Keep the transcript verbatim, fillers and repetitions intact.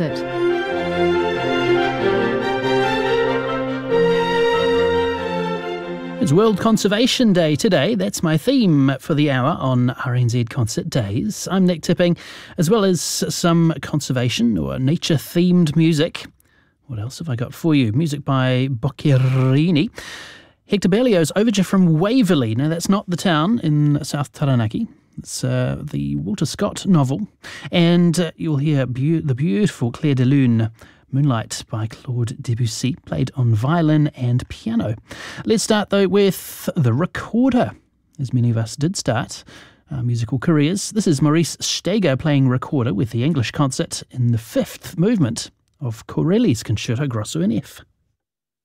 Concert. It's World Conservation Day today. That's my theme for the hour on R N Z Concert Days. I'm Nick Tipping, as well as some conservation or nature-themed music. What else have I got for you? Music by Boccherini. Hector Berlioz's Overture from Waverley. Now, that's not the town in South Taranaki. It's uh, the Walter Scott novel. And uh, you'll hear be- the beautiful Clair de Lune, Moonlight by Claude Debussy, played on violin and piano. Let's start, though, with The Recorder, as many of us did start our musical careers. This is Maurice Steger playing recorder with the English Concert in the fifth movement of Corelli's Concerto Grosso in F.